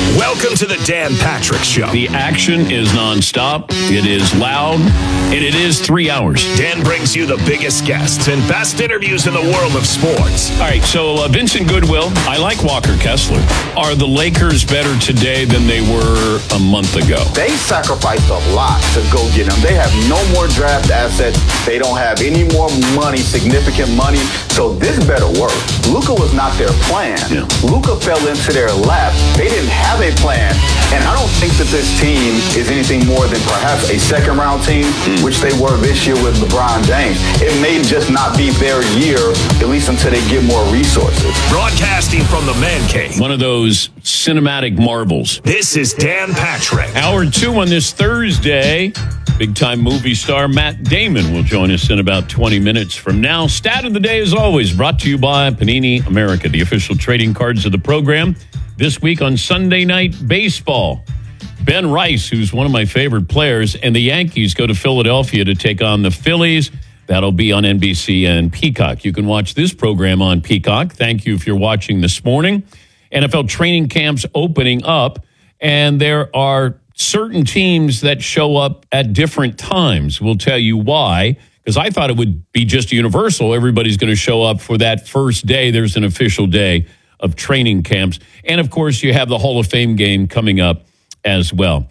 Welcome to the Dan Patrick Show. The action is nonstop. It is loud, and it is 3 hours. Dan brings you the biggest guests and best interviews in the world of sports. All right, so Vincent Goodwill, I like Walker Kessler. Are the Lakers better today than they were a month ago? They sacrificed a lot to go get him. They have no more draft assets. They don't have any more money, significant money. So this better work. Luka was not their plan. Yeah. Luka fell into their lap. They didn't have a plan. And I don't think that this team is anything more than perhaps a second-round team, which they were this year with LeBron James. It may just not be their year, at least until they get more resources. Broadcasting from the Man Cave. One of those cinematic marvels. This is Dan Patrick. Hour 2 on this Thursday. Big-time movie star Matt Damon will join us in about 20 minutes from now. Stat of the day, as always, brought to you by Panini America, the official trading cards of the program. This week on Sunday Night Baseball, Ben Rice, who's one of my favorite players, and the Yankees go to Philadelphia to take on the Phillies. That'll be on NBC and Peacock. You can watch this program on Peacock. Thank you if you're watching this morning. NFL training camps opening up, and there are certain teams that show up at different times. We'll tell you why, because I thought it would be just universal. Everybody's going to show up for that first day. There's an official day of training camps. And, of course, you have the Hall of Fame game coming up as well.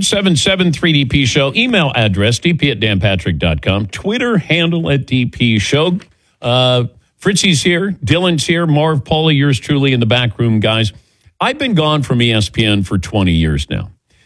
877-3DP Show. Email address, dp@danpatrick.com. Twitter handle @DP Show. Fritzy's here. Dylan's here. Marv, Paulie, yours truly in the back room, guys. I've been gone from ESPN for 20 years now.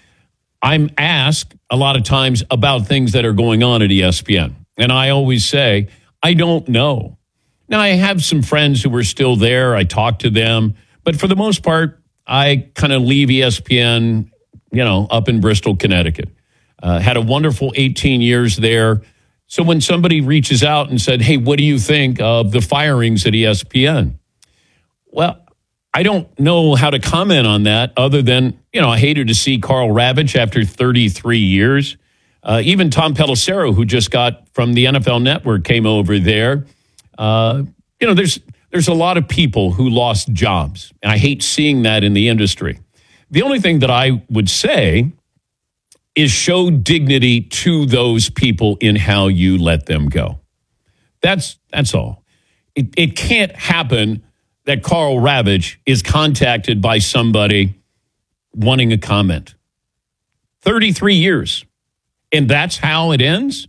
I'm asked a lot of times about things that are going on at ESPN. And I always say, I don't know. Now, I have some friends who are still there. I talk to them. But for the most part, I kind of leave ESPN, up in Bristol, Connecticut. Had a wonderful 18 years there. So when somebody reaches out and said, hey, what do you think of the firings at ESPN? Well, I don't know how to comment on that other than, I hated to see Carl Ravitch after 33 years. Even Tom Pelissero, who just got from the NFL Network, came over there. There's a lot of people who lost jobs, and I hate seeing that in the industry. The only thing that I would say is show dignity to those people in how you let them go. That's all. It can't happen that Carl Ravitch is contacted by somebody wanting a comment. 33 years, and that's how it ends?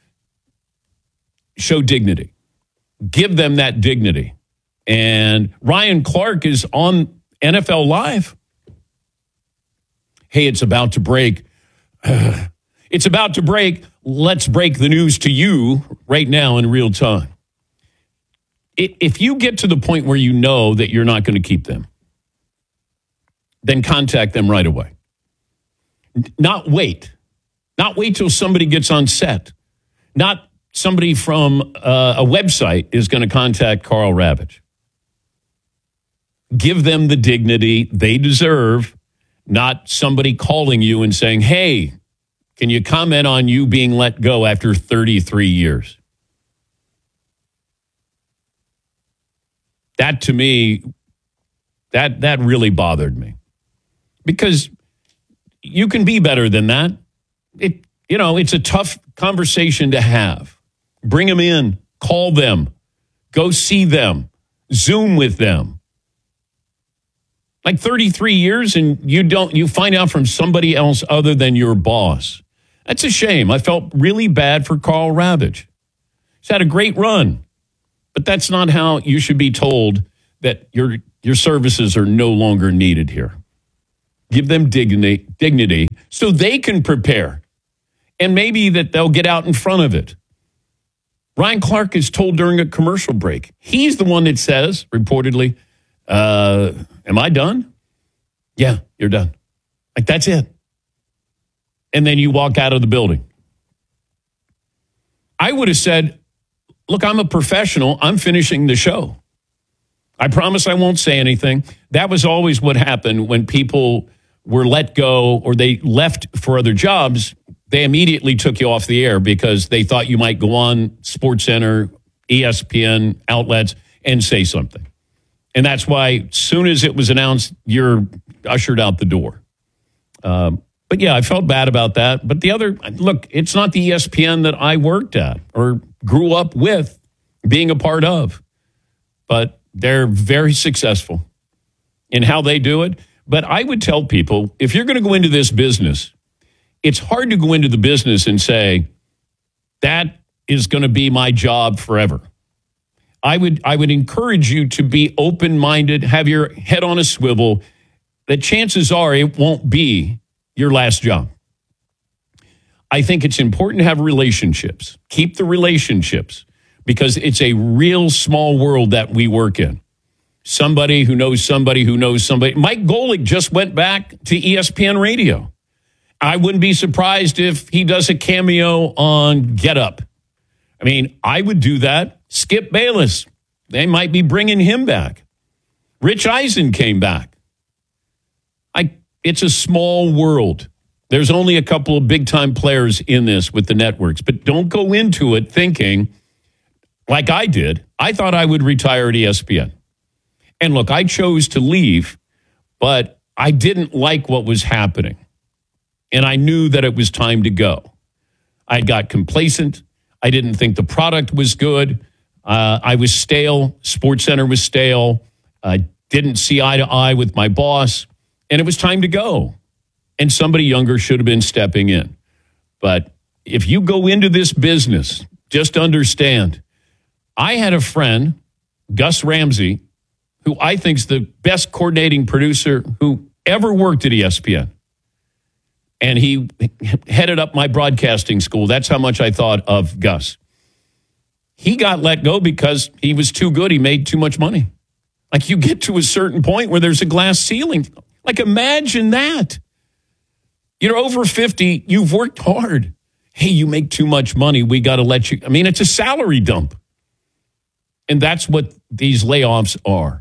Show dignity. Give them that dignity. And Ryan Clark is on NFL Live. Hey, it's about to break. It's about to break. Let's break the news to you right now in real time. If you get to the point where you know that you're not going to keep them, then contact them right away. Not wait. Not wait till somebody gets on set. Not somebody from a website is going to contact Carl Ravitch. Give them the dignity they deserve, not somebody calling you and saying, hey, can you comment on you being let go after 33 years? That, to me, that really bothered me. Because you can be better than that. It's a tough conversation to have. Bring them in, call them, go see them, Zoom with them. Like 33 years and you find out from somebody else other than your boss. That's a shame. I felt really bad for Carl Ravitch. He's had a great run, but that's not how you should be told that your services are no longer needed here. Give them dignity so they can prepare. And maybe that they'll get out in front of it. Ryan Clark is told during a commercial break. He's the one that says, reportedly, am I done? Yeah, you're done. Like, that's it. And then you walk out of the building. I would have said, look, I'm a professional. I'm finishing the show. I promise I won't say anything. That was always what happened when people were let go or they left for other jobs. They immediately took you off the air because they thought you might go on SportsCenter, ESPN outlets and say something. And that's why as soon as it was announced you're ushered out the door. But yeah, I felt bad about that. But the other, look, it's not the ESPN that I worked at or grew up with being a part of. But they're very successful in how they do it. But I would tell people, if you're going to go into this business, it's hard to go into the business and say, that is going to be my job forever. I would encourage you to be open-minded, have your head on a swivel, that chances are it won't be your last job. I think it's important to have relationships. Keep the relationships because it's a real small world that we work in. Somebody who knows somebody who knows somebody. Mike Golick just went back to ESPN Radio. I wouldn't be surprised if he does a cameo on Get Up. I mean, I would do that. Skip Bayless, they might be bringing him back. Rich Eisen came back. It's a small world. There's only a couple of big-time players in this with the networks. But don't go into it thinking, like I did, I thought I would retire at ESPN. And look, I chose to leave, but I didn't like what was happening. And I knew that it was time to go. I got complacent. I didn't think the product was good. I was stale. SportsCenter was stale. I didn't see eye to eye with my boss. And it was time to go. And somebody younger should have been stepping in. But if you go into this business, just understand, I had a friend, Gus Ramsey, who I think is the best coordinating producer who ever worked at ESPN. And he headed up my broadcasting school. That's how much I thought of Gus. He got let go because he was too good. He made too much money. Like you get to a certain point where there's a glass ceiling. Like imagine that. You're over 50. You've worked hard. Hey, you make too much money. We got to let you. I mean, it's a salary dump. And that's what these layoffs are.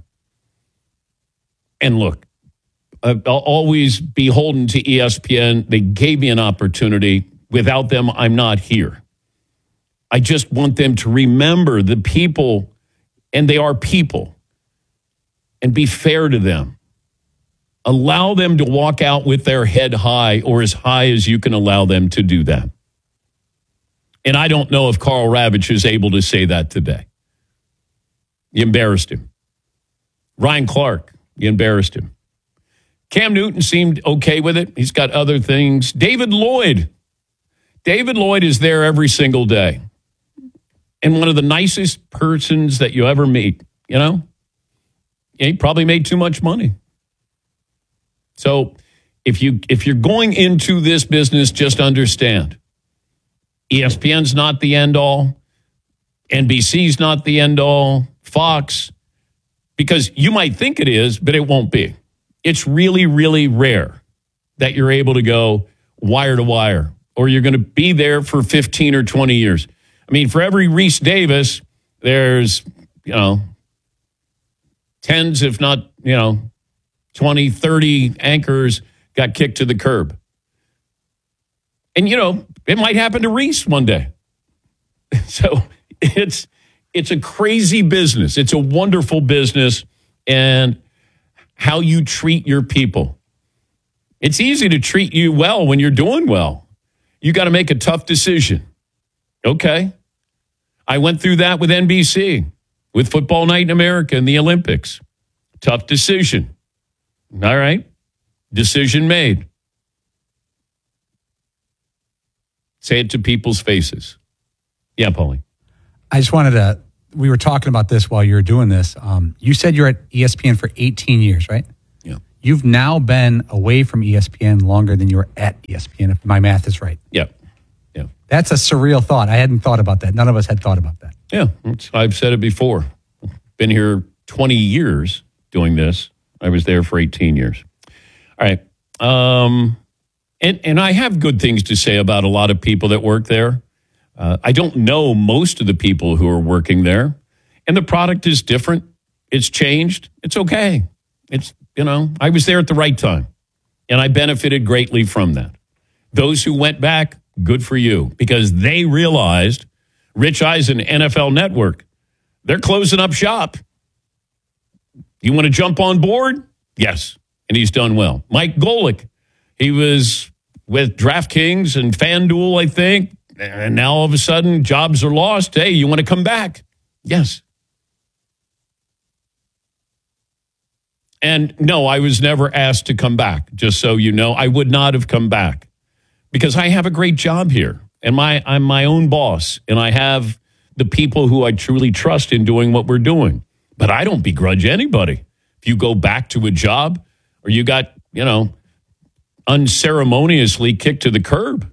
And look, I'll always beholden to ESPN. They gave me an opportunity. Without them, I'm not here. I just want them to remember the people, and they are people, and be fair to them. Allow them to walk out with their head high or as high as you can allow them to do that. And I don't know if Karl Ravech is able to say that today. You embarrassed him. Ryan Clark, you embarrassed him. Cam Newton seemed okay with it. He's got other things. David Lloyd. David Lloyd is there every single day. And one of the nicest persons that you ever meet, you know? He probably made too much money. So if you're going into this business, just understand, ESPN's not the end all. NBC's not the end all. Fox, because you might think it is, but it won't be. It's really, really rare that you're able to go wire to wire, or you're going to be there for 15 or 20 years. I mean, for every Reese Davis, there's, tens, if not, 20, 30 anchors got kicked to the curb. And, it might happen to Reese one day. So it's a crazy business. It's a wonderful business. And how you treat your people. It's easy to treat you well when you're doing well. You got to make a tough decision. Okay. I went through that with NBC, with Football Night in America and the Olympics. Tough decision. All right. Decision made. Say it to people's faces. Yeah, Paulie. I just wanted to, we were talking about this while you were doing this. You said you're at ESPN for 18 years, right? Yeah. You've now been away from ESPN longer than you were at ESPN, if my math is right. Yeah. Yeah. That's a surreal thought. I hadn't thought about that. None of us had thought about that. Yeah. I've said it before. Been here 20 years doing this. I was there for 18 years. All right. And I have good things to say about a lot of people that work there. I don't know most of the people who are working there. And the product is different. It's changed. It's okay. It's, I was there at the right time. And I benefited greatly from that. Those who went back, good for you. Because they realized Rich Eisen, NFL Network, they're closing up shop. You want to jump on board? Yes. and he's done well. Mike Golick, he was with DraftKings and FanDuel, I think, and now all of a sudden jobs are lost. Hey, you want to come back? Yes. And no, I was never asked to come back. Just so you know, I would not have come back because I have a great job here, and I'm my own boss, and I have the people who I truly trust in doing what we're doing. But I don't begrudge anybody. If you go back to a job or you got, unceremoniously kicked to the curb,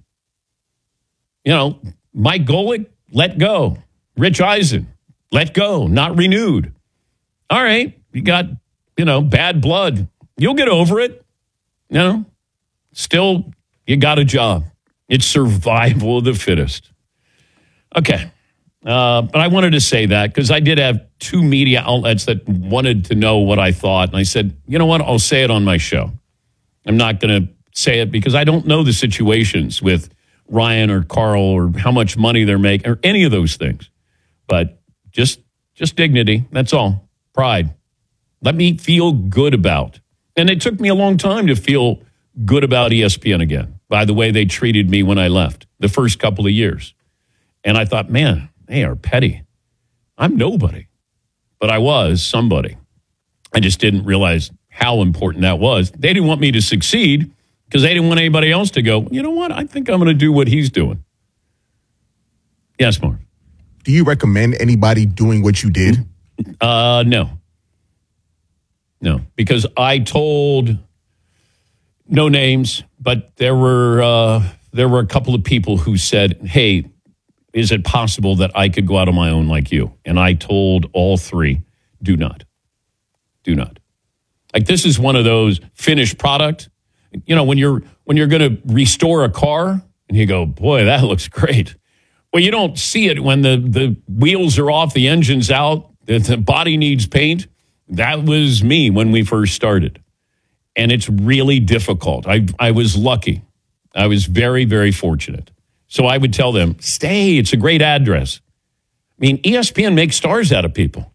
Mike Golick, let go. Rich Eisen, let go, not renewed. All right, you got, bad blood. You'll get over it. Still, you got a job. It's survival of the fittest. Okay. But I wanted to say that because I did have 2 media outlets that wanted to know what I thought. And I said, you know what? I'll say it on my show. I'm not going to say it because I don't know the situations with Ryan or Carl or how much money they're making or any of those things. But just dignity. That's all. Pride. Let me feel good about. And it took me a long time to feel good about ESPN again, by the way they treated me when I left the first couple of years. And I thought, man, they are petty. I'm nobody. But I was somebody. I just didn't realize how important that was. They didn't want me to succeed because they didn't want anybody else to go, you know what? I think I'm going to do what he's doing. Yes, Mark. Do you recommend anybody doing what you did? No. No, because I told no names, but there were a couple of people who said, hey, is it possible that I could go out on my own like you? And I told all 3, do not. Do not. Like, this is one of those finished product. When you're going to restore a car and you go, boy, that looks great. Well, you don't see it when the wheels are off, the engine's out, the body needs paint. That was me when we first started. And it's really difficult. I was lucky. I was very, very fortunate. So I would tell them, stay. It's a great address. I mean, ESPN makes stars out of people.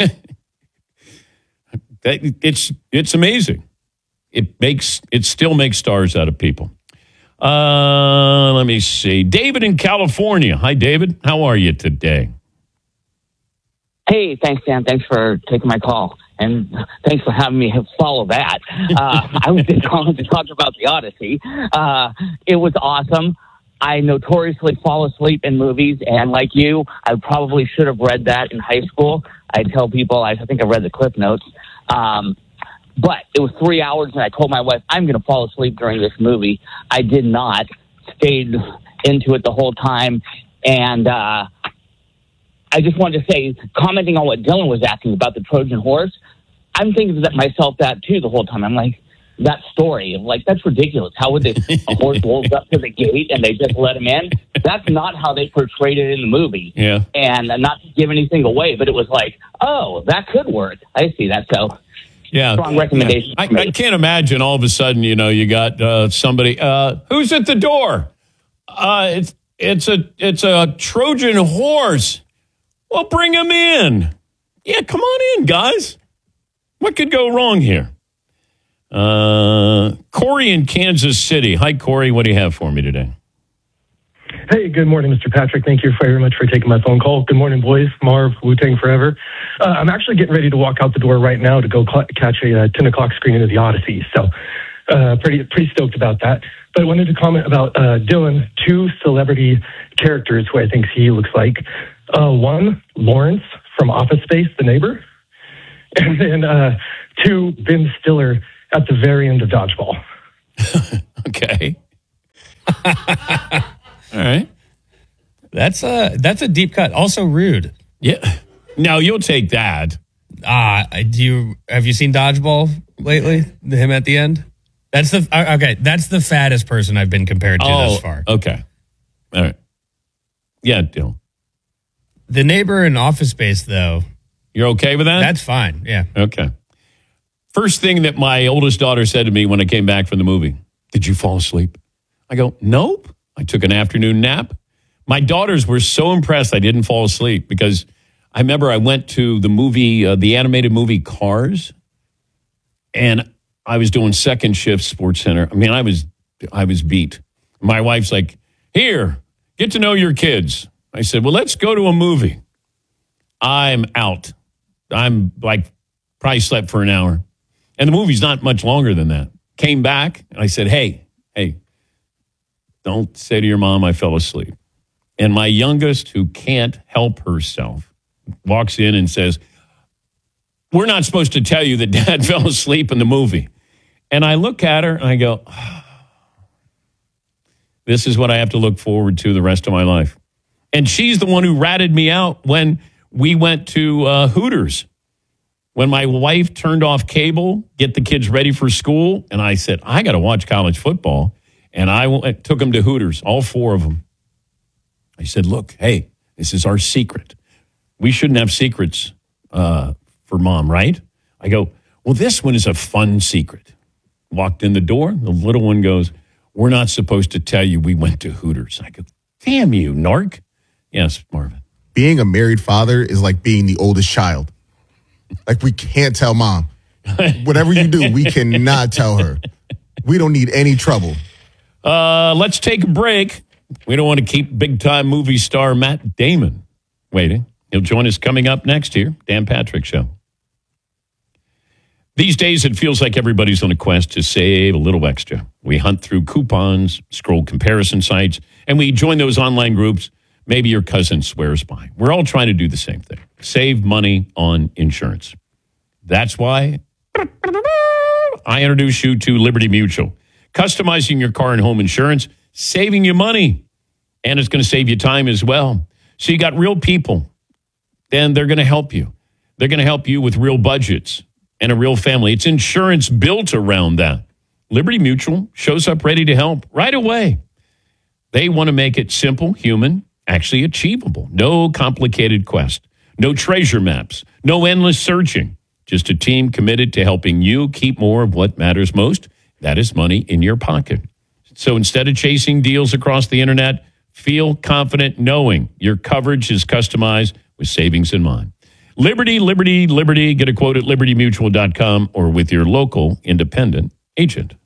It's amazing. It still makes stars out of people. Let me see. David in California. Hi, David. How are you today? Hey, thanks, Dan. Thanks for taking my call. And thanks for having me follow that. I was just calling to talk about the Odyssey. It was awesome. I notoriously fall asleep in movies, and like you, I probably should have read that in high school. I tell people, I think I read the Cliff Notes. But it was 3 hours, and I told my wife, I'm going to fall asleep during this movie. I did not. Stayed into it the whole time. And I just wanted to say, commenting on what Dylan was asking about the Trojan horse, I'm thinking to myself that, too, the whole time. I'm like, that story, like, that's ridiculous. How would a horse rolls up to the gate and they just let him in? That's not how they portrayed it in the movie. Yeah. And not to give anything away, but it was like, oh, that could work. I see that. So, yeah, strong recommendation. Yeah. I can't imagine all of a sudden, you got somebody, who's at the door? It's a Trojan horse. Well, bring him in. Yeah, come on in, guys. What could go wrong here? Corey in Kansas City. Hi, Corey. What do you have for me today? Hey, good morning, Mr. Patrick. Thank you very much for taking my phone call. Good morning, boys. Marv, Wu-Tang Forever. I'm actually getting ready to walk out the door right now to go catch a 10 o'clock screening of The Odyssey. So pretty stoked about that. But I wanted to comment about Dylan, 2 celebrity characters who I think he looks like. One, Lawrence from Office Space, the neighbor. And then 2, Ben Stiller at the very end of Dodgeball. Okay. All right. That's a deep cut. Also rude. Yeah. Now you'll take that. Have you seen Dodgeball lately? Him at the end? That's the fattest person I've been compared to thus far. Okay. All right. Yeah, Dylan. The neighbor in Office Space, though. You're okay with that? That's fine. Yeah. Okay. First thing that my oldest daughter said to me when I came back from the movie, did you fall asleep? I go, nope. I took an afternoon nap. My daughters were so impressed I didn't fall asleep because I remember I went to the movie, the animated movie Cars, and I was doing second shift Sports Center. I mean, I was beat. My wife's like, here, get to know your kids. I said, well, let's go to a movie. I'm out. I'm like, probably slept for an hour. And the movie's not much longer than that. Came back, and I said, hey, don't say to your mom I fell asleep. And my youngest, who can't help herself, walks in and says, we're not supposed to tell you that Dad fell asleep in the movie. And I look at her, and I go, this is what I have to look forward to the rest of my life. And she's the one who ratted me out when we went to Hooters. When my wife turned off cable, get the kids ready for school, and I said, I got to watch college football. And I took them to Hooters, all four of them. I said, look, hey, this is our secret. We shouldn't have secrets for Mom, right? I go, well, this one is a fun secret. Walked in the door. The little one goes, we're not supposed to tell you we went to Hooters. I go, damn you, narc. Yes, Marvin. Being a married father is like being the oldest child. Like, we can't tell Mom. Whatever you do, we cannot tell her. We don't need any trouble. Let's take a break. We don't want to keep big-time movie star Matt Damon waiting. He'll join us coming up next here. Dan Patrick Show. These days, it feels like everybody's on a quest to save a little extra. We hunt through coupons, scroll comparison sites, and we join those online groups maybe your cousin swears by. We're all trying to do the same thing. Save money on insurance. That's why I introduce you to Liberty Mutual. Customizing your car and home insurance, saving you money, and it's going to save you time as well. So you got real people, and they're going to help you. They're going to help you with real budgets and a real family. It's insurance built around that. Liberty Mutual shows up ready to help right away. They want to make it simple, human, actually achievable. No complicated quest. No treasure maps. No endless searching. Just a team committed to helping you keep more of what matters most. That is money in your pocket. So instead of chasing deals across the internet, feel confident knowing your coverage is customized with savings in mind. Liberty, Liberty, Liberty. Get a quote at libertymutual.com or with your local independent agent.